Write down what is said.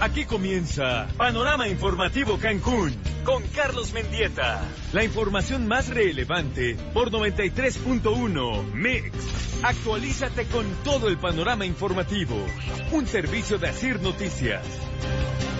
Aquí comienza Panorama Informativo Cancún con Carlos Mendieta. La información más relevante por 93.1 Mix. Actualízate con todo el panorama informativo. Un servicio de Asir Noticias.